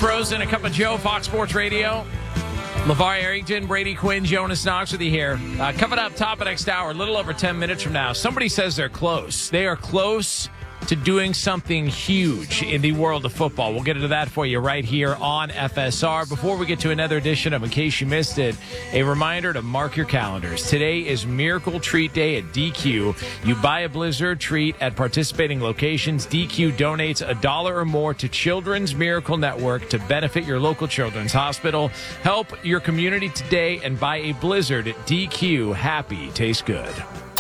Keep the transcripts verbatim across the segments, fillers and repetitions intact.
Throws in a cup of Joe, Fox Sports Radio. LeVar Arrington, Brady Quinn, Jonas Knox with you here. Uh, coming up top of next hour, a little over ten minutes from now. Somebody says they're close. They are close to doing something huge in the world of football. We'll get into that for you right here on F S R. Before we get to another edition of In Case You Missed It, a reminder to mark your calendars. Today is Miracle Treat Day at D Q. You buy a Blizzard treat at participating locations. D Q donates a dollar or more to Children's Miracle Network to benefit your local children's hospital. Help your community today and buy a Blizzard at D Q. Happy tastes good.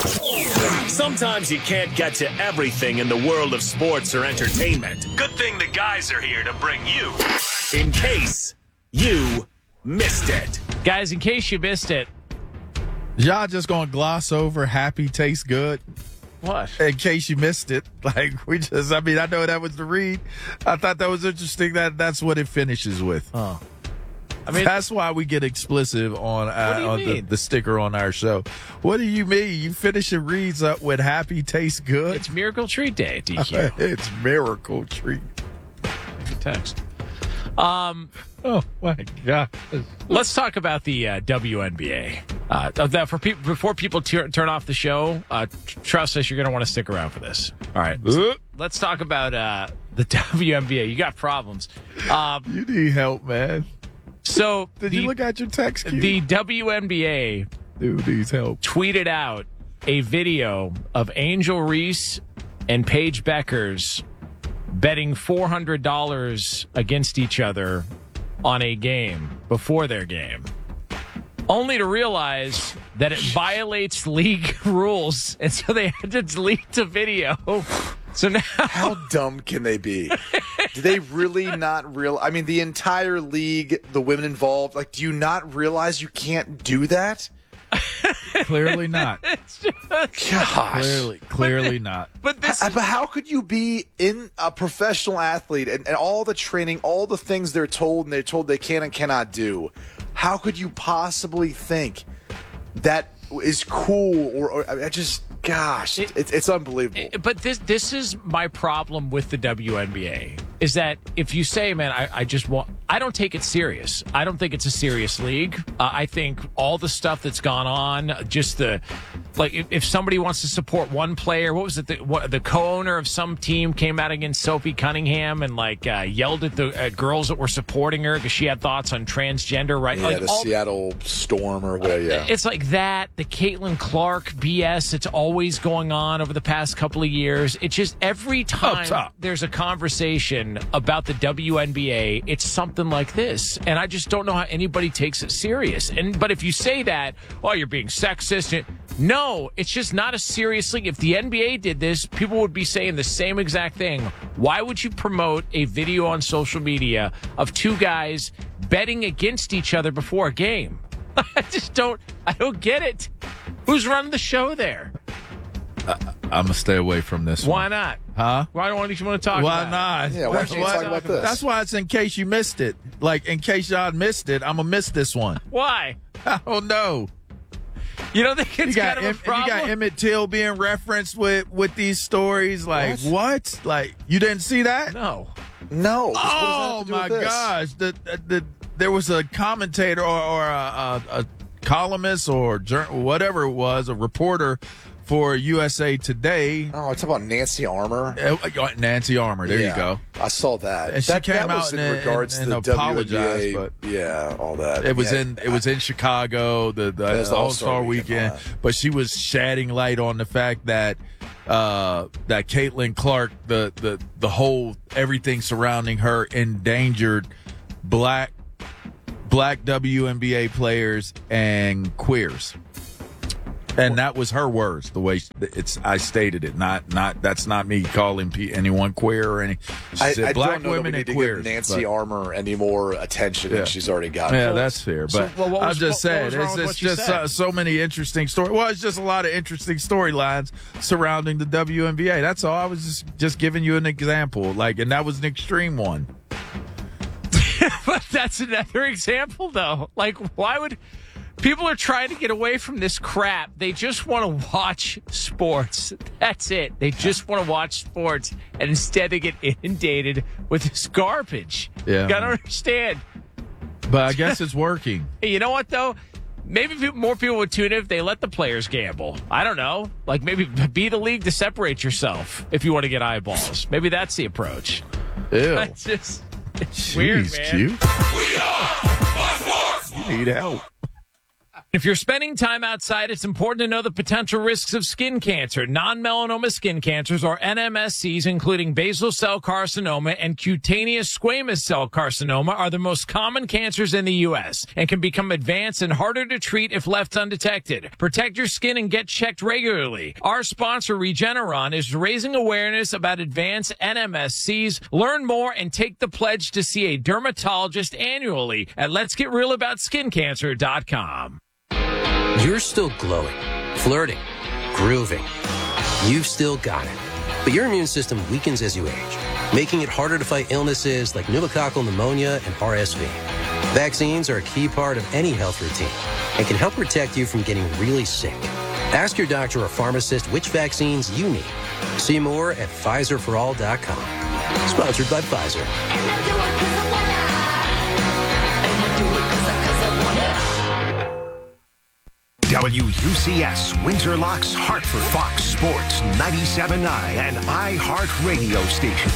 Sometimes you can't get to everything in the world of sports or entertainment. Good thing the guys are here to bring you In Case You Missed It. Guys, in case you missed it. Y'all just gonna gloss over happy tastes good? What? In case you missed it. Like, we just, I mean, I know that was the read. I thought that was interesting that that's what it finishes with. Oh. I mean, that's why we get explicit on, uh, on the, the sticker on our show. What do you mean? You finish your reads up with happy tastes good? It's Miracle Treat Day at D Q. It's Miracle Treat. Text. Um, oh, my God. Let's talk about the uh, W N B A. Uh, that for people before people t- turn off the show, uh, trust us, you're going to want to stick around for this. All right. Uh, Let's talk about uh, the W N B A. You got problems. Um, you need help, man. So did the, you look at your text queue? The W N B A Dude needs help. tweeted out a video of Angel Reese and Paige Beckers betting four hundred dollars against each other on a game before their game, only to realize that it violates league rules, and so they had to delete the video. So now, how dumb can they be? Do they really not real? I mean, the entire league, the women involved, like, do you not realize you can't do that? Clearly not. Gosh. Clearly, clearly but, not. But this, but how could you be in a professional athlete and, and all the training, all the things they're told and they're told they can and cannot do? How could you possibly think that is cool? Or, or I just, gosh, it, it's, it's unbelievable. It, but this this is my problem with the W N B A. Is that if you say, man, I, I just want, I don't take it serious. I don't think it's a serious league. Uh, I think all the stuff that's gone on, just the, like, if, if somebody wants to support one player, what was it, the, what, the co-owner of some team came out against Sophie Cunningham and, like, uh, yelled at the uh, girls that were supporting her because she had thoughts on transgender, right? Yeah, like, the all, Seattle Storm or whatever, yeah. It's like that, the Caitlin Clark B S, it's always going on over the past couple of years. It's just every time there's a conversation about the W N B A, it's something like this, and I just don't know how anybody takes it serious. And but if you say that, oh, you're being sexist. No, it's just not a serious league. If the N B A did this, people would be saying the same exact thing. Why would you promote a video on social media of two guys betting against each other before a game? I just don't. I don't get it. Who's running the show there? Uh, I'm gonna stay away from this. Why one. not? Huh? Why don't you want to talk why about not? it? Yeah, why don't you talk about this? That's why it's in case you missed it. Like, in case y'all missed it, I'm gonna miss this one. Why? I don't know. You don't think it's you got, kind of a problem? You got Emmett Till being referenced with, with these stories. Like, what? what? Like, you didn't see that? No. No. Oh, my gosh. The, the, the, there was a commentator or, or a, a, a columnist or whatever it was, a reporter for U S A Today. Oh, it's about Nancy Armour. Uh, Nancy Armour. There yeah, you go. I saw that. And she that, came that out was in and, regards and, to and the apologized, W N B A. but Yeah, all that. It was yeah. in it was in Chicago, the, the, the All Star weekend. weekend but she was shedding light on the fact that uh, that Caitlin Clark, the, the the whole everything surrounding her endangered black black W N B A players and queers. And that was her words, the way it's I stated it. Not not that's not me calling anyone queer or any. She I, said I black don't know women that we and need queers. to give Nancy but, Armour any more attention yeah. than she's already gotten. Yeah, that's fair. But so, well, I'm was, just what, saying, what it's, it's just so, so many interesting stories. Well, it's just a lot of interesting storylines surrounding the W N B A. That's all. I was just just giving you an example, like, and that was an extreme one. But that's another example, though. Like, why would? People are trying to get away from this crap. They just want to watch sports. That's it. They just want to watch sports. And instead they get inundated with this garbage. Yeah. You got to understand. But I guess it's working. Hey, you know what, though? Maybe people, more people would tune in if they let the players gamble. I don't know. Like, maybe be the league to separate yourself if you want to get eyeballs. Maybe that's the approach. Ew. That's just it's Jeez, weird, man. Q. We are Fox Sports. You need help. If you're spending time outside, it's important to know the potential risks of skin cancer. Non-melanoma skin cancers, or N M S Cs, including basal cell carcinoma and cutaneous squamous cell carcinoma, are the most common cancers in the U S and can become advanced and harder to treat if left undetected. Protect your skin and get checked regularly. Our sponsor, Regeneron, is raising awareness about advanced N M S Cs. Learn more and take the pledge to see a dermatologist annually at lets get real about skin cancer dot com. You're still glowing, flirting, grooving. You've still got it. But your immune system weakens as you age, making it harder to fight illnesses like pneumococcal pneumonia and R S V. Vaccines are a key part of any health routine and can help protect you from getting really sick. Ask your doctor or pharmacist which vaccines you need. See more at Pfizer for all dot com. Sponsored by Pfizer. W U C S, Windsor Locks, Hartford, Fox Sports, ninety-seven point nine, and iHeart Radio Station.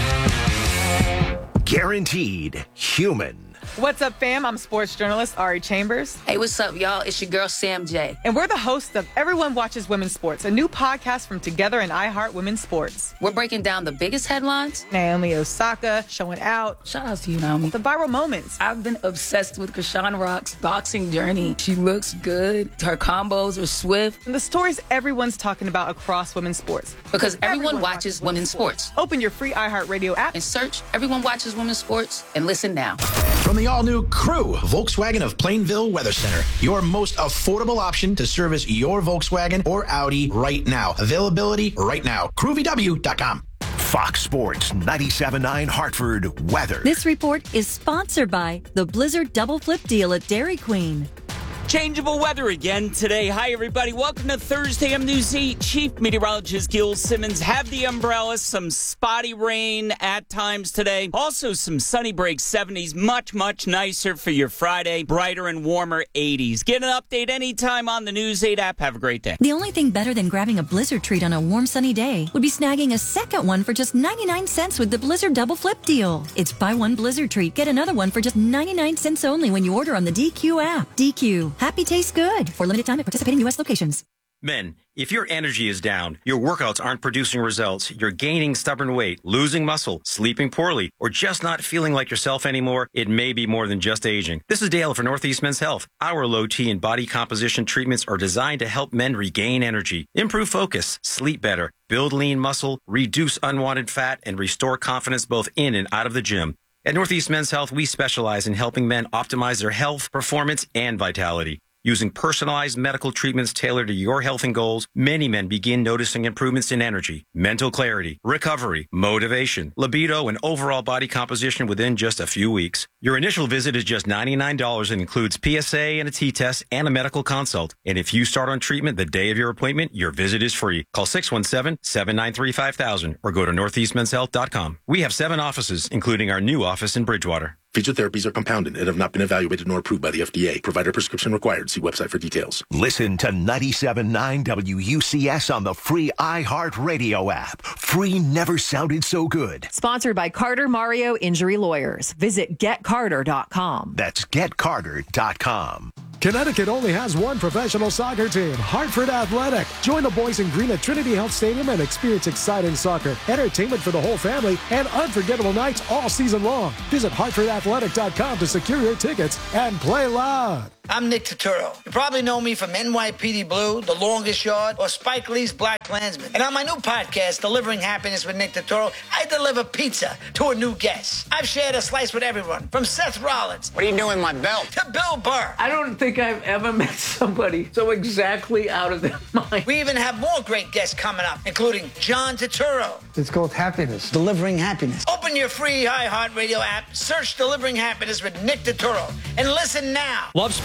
Guaranteed human. What's up, fam? I'm sports journalist Ari Chambers. Hey, what's up, y'all? It's your girl, Sam J. And we're the hosts of Everyone Watches Women's Sports, a new podcast from Together and iHeart Women's Sports. We're breaking down the biggest headlines. Naomi Osaka showing out. Shout out to you, Naomi. The viral moments. I've been obsessed with Krishan Rock's boxing journey. She looks good. Her combos are swift. And the stories everyone's talking about across women's sports. Because everyone, everyone watches, watches women's sports. sports. Open your free iHeart Radio app and search Everyone Watches Women's Sports and listen now. From the all-new Crew, Volkswagen of Plainville Weather Center, your most affordable option to service your Volkswagen or Audi right now. Availability right now. crew v w dot com. Fox Sports ninety-seven point nine Hartford weather. This report is sponsored by the Blizzard Double Flip Deal at Dairy Queen. Changeable weather again today. Hi, everybody. Welcome to Thursday. I'm News eight Chief Meteorologist Gil Simmons. Have the umbrella, some spotty rain at times today. Also, some sunny break seventies. Much, much nicer for your Friday. Brighter and warmer eighties. Get an update anytime on the News eight app. Have a great day. The only thing better than grabbing a Blizzard treat on a warm, sunny day would be snagging a second one for just ninety-nine cents with the Blizzard Double Flip Deal. It's buy one Blizzard treat, get another one for just ninety-nine cents only when you order on the D Q app. D Q. Happy tastes good. For limited time at participating U S locations. Men, if your energy is down, your workouts aren't producing results, you're gaining stubborn weight, losing muscle, sleeping poorly, or just not feeling like yourself anymore, it may be more than just aging. This is Dale for Northeast Men's Health. Our low T and body composition treatments are designed to help men regain energy, improve focus, sleep better, build lean muscle, reduce unwanted fat, and restore confidence both in and out of the gym. At Northeast Men's Health, we specialize in helping men optimize their health, performance, and vitality. Using personalized medical treatments tailored to your health and goals, many men begin noticing improvements in energy, mental clarity, recovery, motivation, libido, and overall body composition within just a few weeks. Your initial visit is just ninety-nine dollars and includes P S A and a T-test and a medical consult. And if you start on treatment the day of your appointment, your visit is free. Call six one seven, seven nine three, five thousand or go to northeast men's health dot com. We have seven offices, including our new office in Bridgewater. Physiotherapies are compounded and have not been evaluated nor approved by the F D A. Provider prescription required. See website for details. Listen to ninety-seven point nine W U C S on the free iHeart Radio app. Free never sounded so good. Sponsored by Carter Mario Injury Lawyers. Visit get carter dot com. That's get carter dot com. Connecticut only has one professional soccer team, Hartford Athletic. Join the boys in green at Trinity Health Stadium and experience exciting soccer, entertainment for the whole family, and unforgettable nights all season long. Visit hartford athletic dot com to secure your tickets and play loud. I'm Nick Turturro. You probably know me from N Y P D Blue, The Longest Yard, or Spike Lee's Black Klansman. And on my new podcast, Delivering Happiness with Nick Turturro, I deliver pizza to a new guest. I've shared a slice with everyone, from Seth Rollins. What are you doing, my belt? To Bill Burr. I don't think I've ever met somebody so exactly out of their mind. We even have more great guests coming up, including John Turturro. It's called Happiness. Delivering Happiness. Open your free iHeartRadio app, search Delivering Happiness with Nick Turturro, and listen now. Love sports.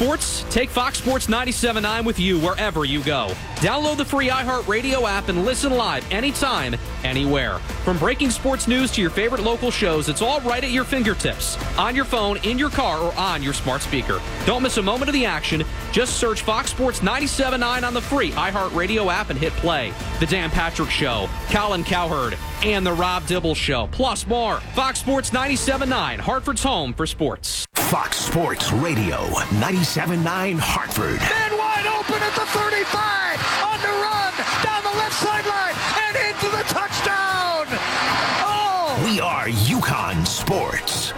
sports? Take Fox Sports ninety-seven point nine with you wherever you go. Download the free iHeartRadio app and listen live anytime, anywhere. From breaking sports news to your favorite local shows, it's all right at your fingertips. On your phone, in your car, or on your smart speaker. Don't miss a moment of the action. Just search Fox Sports ninety-seven point nine on the free iHeartRadio app and hit play. The Dan Patrick Show, Colin Cowherd, and The Rob Dibble Show, plus more. Fox Sports ninety-seven point nine, Hartford's home for sports. Fox Sports Radio, ninety-seven point nine Hartford. Man wide open at the thirty-five. On the run. Down the left sideline. And into the touchdown. Oh! We are UConn Sports.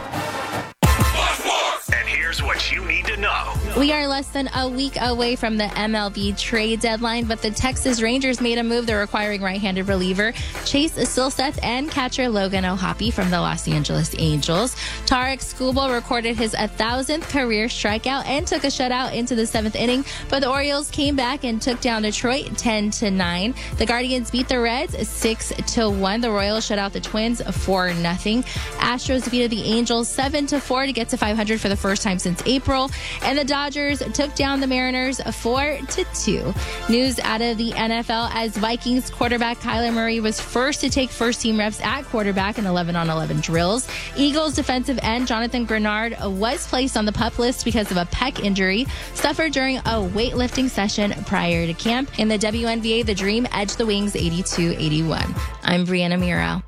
And here's what you need to know. We are less than a week away from the M L B trade deadline, but the Texas Rangers made a move. They're acquiring right-handed reliever Chase Silseth and catcher Logan O'Hoppe from the Los Angeles Angels. Tarek Skubal recorded his one thousandth career strikeout and took a shutout into the seventh inning, but the Orioles came back and took down Detroit ten to nine. The Guardians beat the Reds six to one. The Royals shut out the Twins four nothing. Astros defeated the Angels seven to four to get to five hundred for the first time since April, and the Dodgers took down the Mariners four to two. News out of the N F L as Vikings quarterback Kyler Murray was first to take first-team reps at quarterback in eleven on eleven drills. Eagles defensive end Jonathan Grenard was placed on the PUP list because of a pec injury suffered during a weightlifting session prior to camp. In the W N B A, the Dream edged the Wings eighty-two eighty-one. I'm Brianna Muro.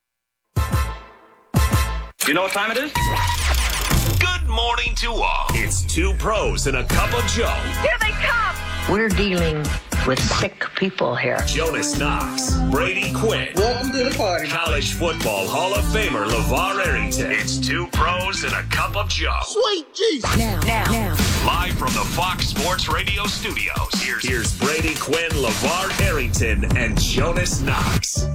You know what time it is? Good morning to all. It's two pros and a cup of Joe. Here they come. We're dealing with sick people here. Jonas Knox, Brady Quinn. Welcome to the party. College football Hall of Famer LeVar Arrington. It's two pros and a cup of Joe. Sweet Jesus. Now, now, now. Live from the Fox Sports Radio studios. Here's, here's Brady Quinn, LeVar Arrington, and Jonas Knox.